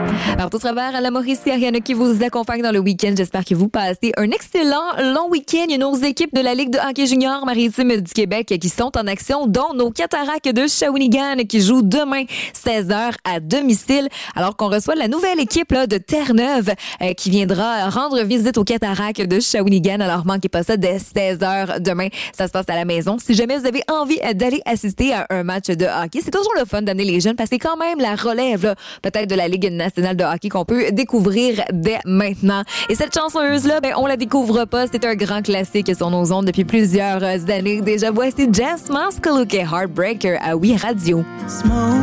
Partout au travers la Mauricie, Ariane qui vous accompagne dans le week-end. J'espère que vous passez un excellent long week-end. Il y a nos équipes de la Ligue de hockey junior maritime du Québec qui sont en action, dont nos Cataractes de Shawinigan qui jouent demain 16h à domicile, alors qu'on reçoit la nouvelle équipe là, de Terre-Neuve qui viendra rendre visite aux Cataractes de Shawinigan. Alors manquez pas ça dès 16h demain. Ça se passe à la maison. Si jamais vous avez envie d'aller assister à un match de hockey, c'est toujours le fun d'amener les jeunes parce que c'est quand même la relève là, peut-être de la Ligue nationale de hockey qu'on peut découvrir dès maintenant. Et cette chanceuse-là, on la découvre pas. C'est un grand classique sur nos ondes depuis plusieurs années. Déjà, voici Jess Maskaluke, Heartbreaker à Oui Radio.